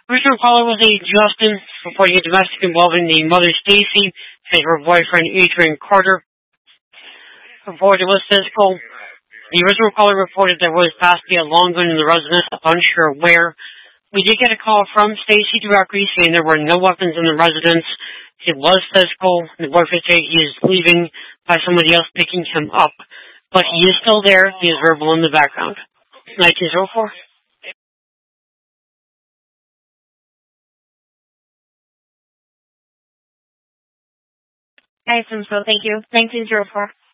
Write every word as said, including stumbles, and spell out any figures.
Original caller was a Justin reporting a domestic involving the mother Stacy and her boyfriend Adrian Carter. Report was physical. The original caller reported there was possibly a long gun in the residence, unsure where. We did get a call from Stacy directly saying there were no weapons in the residence. It was physical. The boyfriend said he is leaving by somebody else picking him up. But he is still there. He is verbal in the background. nineteen oh four. I assume so. Thank you. nineteen oh four.